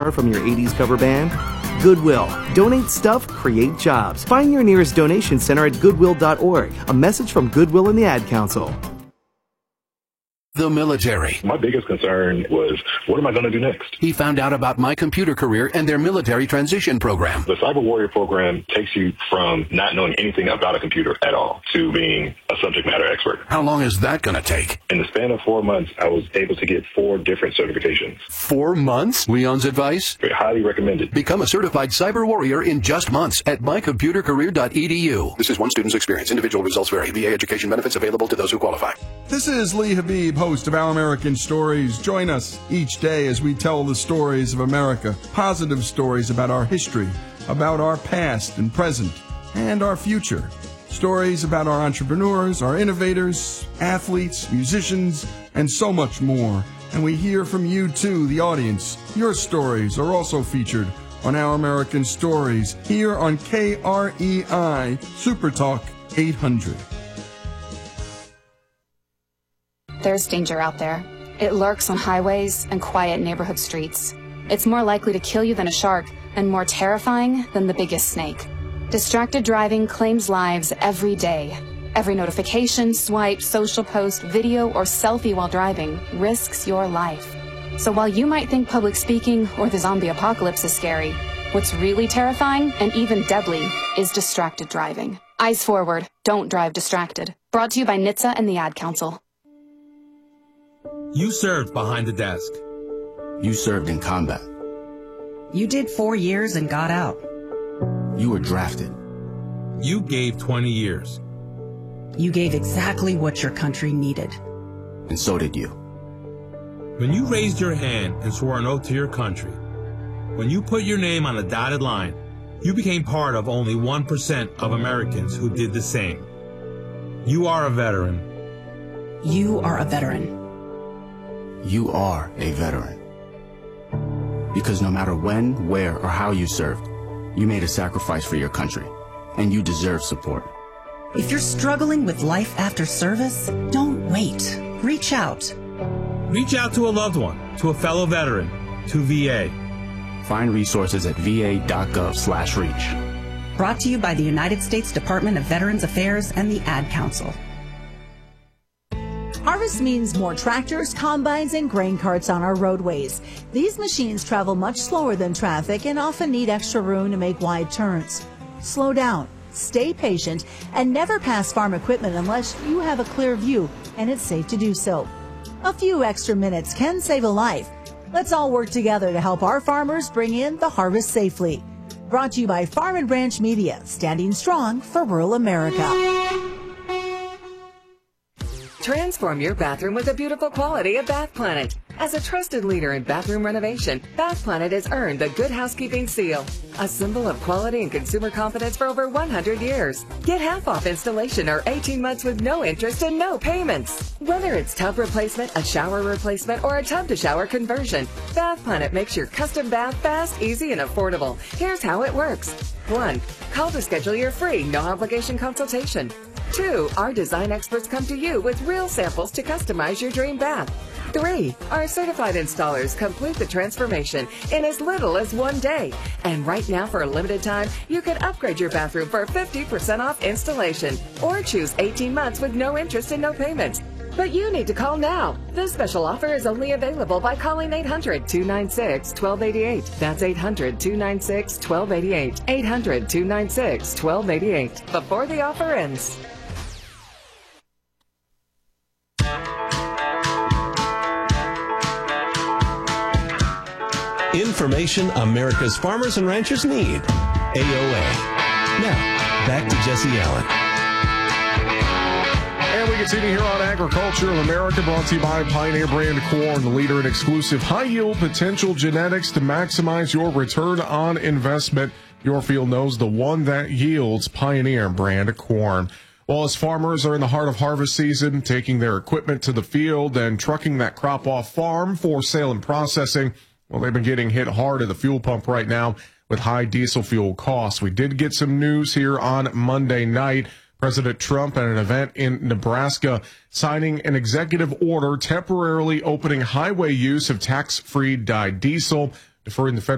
guitar from your 80s cover band? Goodwill. Donate stuff, create jobs. Find your nearest donation center at goodwill.org. A message from Goodwill and the Ad Council. The military. My biggest concern was, what am I going to do next? He found out about My Computer Career and their military transition program. The Cyber Warrior program takes you from not knowing anything about a computer at all to being a subject matter expert. How long is that going to take? In the span of 4 months, I was able to get 4 different certifications. 4 months? Leon's advice? Very highly recommended. Become a certified cyber warrior in just months at mycomputercareer.edu. This is one student's experience. Individual results vary. VA education benefits available to those who qualify. This is Lee Habib, host of Our American Stories. Join us each day as we tell the stories of America, positive stories about our history, about our past and present, and our future. Stories about our entrepreneurs, our innovators, athletes, musicians, and so much more. And we hear from you too, the audience. Your stories are also featured on Our American Stories here on KREI Super Talk 800. There's danger out there. It lurks on highways and quiet neighborhood streets. It's more likely to kill you than a shark and more terrifying than the biggest snake. Distracted driving claims lives every day. Every notification, swipe, social post, video, or selfie while driving risks your life. So while you might think public speaking or the zombie apocalypse is scary, what's really terrifying and even deadly is distracted driving. Eyes forward, don't drive distracted. Brought to you by NHTSA and the Ad Council. You served behind the desk. You served in combat. You did 4 years and got out. You were drafted. You gave 20 years. You gave exactly what your country needed. And so did you. When you raised your hand and swore an oath to your country, when you put your name on a dotted line, you became part of only 1% of Americans who did the same. You are a veteran. You are a veteran. You are a veteran. Because no matter when, where, or how you served, you made a sacrifice for your country, and you deserve support. If you're struggling with life after service, don't wait. Reach out. Reach out to a loved one, to a fellow veteran, to VA. Find resources at va.gov/reach. Brought to you by the United States Department of Veterans Affairs and the Ad Council. Harvest means more tractors, combines, and grain carts on our roadways. These machines travel much slower than traffic and often need extra room to make wide turns. Slow down, stay patient, and never pass farm equipment unless you have a clear view and it's safe to do so. A few extra minutes can save a life. Let's all work together to help our farmers bring in the harvest safely. Brought to you by Farm and Ranch Media, standing strong for rural America. Transform your bathroom with the beautiful quality of Bath Planet. As a trusted leader in bathroom renovation, Bath Planet has earned the Good Housekeeping seal, a symbol of quality and consumer confidence for over 100 years. Get half off installation or 18 months with no interest and no payments. Whether it's tub replacement, a shower replacement, or a tub-to-shower conversion, Bath Planet makes your custom bath fast, easy, and affordable. Here's how it works. 1. Call to schedule your free, no-obligation consultation. 2. Our design experts come to you with real samples to customize your dream bath. 3. Our certified installers complete the transformation in as little as 1 day. And right now, for a limited time, you can upgrade your bathroom for 50% off installation or choose 18 months with no interest and no payments. But you need to call now. This special offer is only available by calling 800-296-1288. That's 800-296-1288. 800-296-1288. Before the offer ends. Information America's farmers and ranchers need. AOA. Now, back to Jesse Allen. And we continue here on Agriculture of America, brought to you by Pioneer Brand Corn, the leader in exclusive high-yield potential genetics to maximize your return on investment. Your field knows the one that yields, Pioneer Brand Corn. Well, as farmers are in the heart of harvest season, taking their equipment to the field and trucking that crop off farm for sale and processing, well, they've been getting hit hard at the fuel pump right now with high diesel fuel costs. We did get some news here on Monday night. President Trump at an event in Nebraska signing an executive order temporarily opening highway use of tax-free dyed diesel, deferring the federal